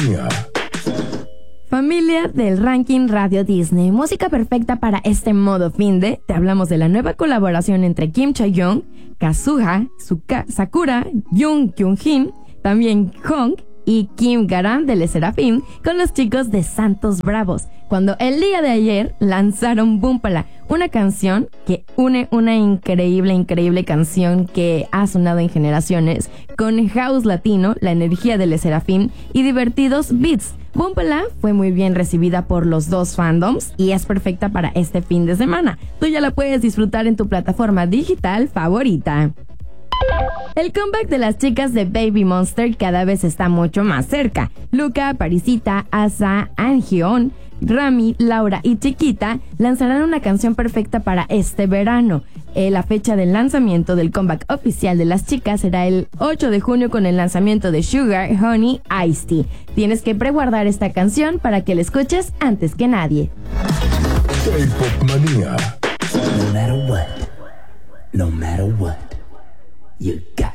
Manía. Familia del ranking Radio Disney, música perfecta para este modo finde. Te hablamos de la nueva colaboración entre Kim Chae-young, Kazuha Sakura, Jung Kyung-jin, también Hong y Kim Garam de Le Sserafim con los chicos de Santos Bravos, cuando el día de ayer lanzaron Búmpala, una canción que une una increíble canción que ha sonado en generaciones, con house latino, la energía de Le Sserafim y divertidos beats. Búmpala fue muy bien recibida por los dos fandoms y es perfecta para este fin de semana. Tú ya la puedes disfrutar en tu plataforma digital favorita. El comeback de las chicas de Baby Monster cada vez está mucho más cerca. Luca, Parisita, Asa, Angeon, Rami, Laura y Chiquita lanzarán una canción perfecta para este verano. La fecha del lanzamiento del comeback oficial de las chicas será el 8 de junio con el lanzamiento de Sugar, Honey, Iced Tea. Tienes que preguardar esta canción para que la escuches antes que nadie. K-Pop Manía. No matter what, you got